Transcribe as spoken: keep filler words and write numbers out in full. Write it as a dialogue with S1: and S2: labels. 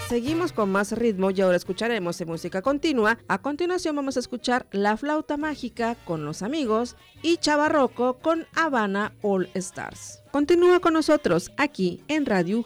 S1: Seguimos con más ritmo y ahora escucharemos en música continua. A continuación vamos a escuchar La Flauta Mágica con Los Amigos y Chava Rocco con Habana All Stars. Continúa con nosotros aquí en Radio